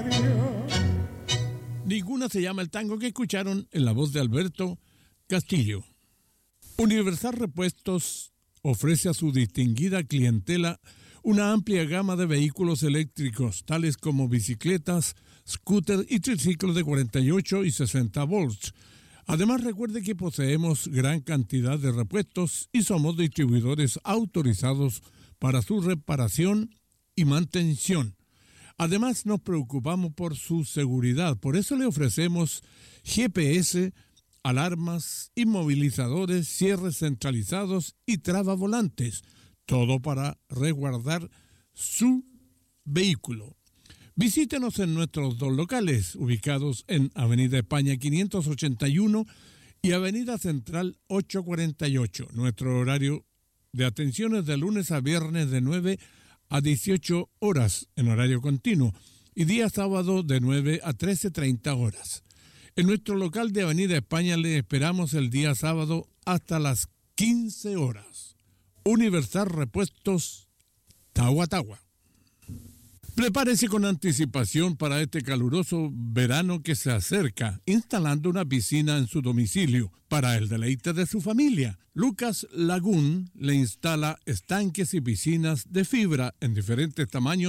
Ninguna se llama el tango que escucharon en la voz de Alberto Castillo. Universal Repuestos ofrece a su distinguida clientela una amplia gama de vehículos eléctricos, tales como bicicletas, scooters y triciclos de 48 y 60 volts. Además, recuerde que poseemos gran cantidad de repuestos y somos distribuidores autorizados para su reparación y mantención. Además, nos preocupamos por su seguridad, por eso le ofrecemos GPS, alarmas, inmovilizadores, cierres centralizados y trabavolantes, todo para resguardar su vehículo. Visítenos en nuestros dos locales, ubicados en Avenida España 581 y Avenida Central 848. Nuestro horario de atención es de lunes a viernes de 9 a 18 horas en horario continuo y día sábado de 9 a 13:30 horas. En nuestro local de Avenida España le esperamos el día sábado hasta las 15 horas. Universal Repuestos, Tagua Tagua. Prepárese con anticipación para este caluroso verano que se acerca, instalando una piscina en su domicilio para el deleite de su familia. Lucas Lagún le instala estanques y piscinas de fibra en diferentes tamaños